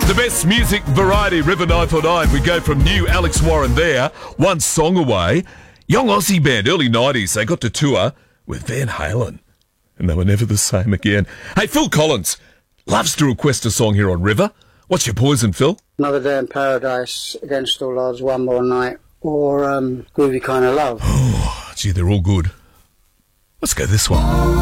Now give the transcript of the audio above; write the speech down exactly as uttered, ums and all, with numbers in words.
The best music variety, River nine four nine. We go from new Alex Warren there, one song away. Young Aussie band, early nineties, they got to tour with Van Halen. And they were never the same again. Hey, Phil Collins loves to request a song here on River. What's your poison, Phil? Another Day in Paradise, Against All Odds, One More Night, or um, Groovy Kind of Love. Oh, gee, they're all good. Let's go this one.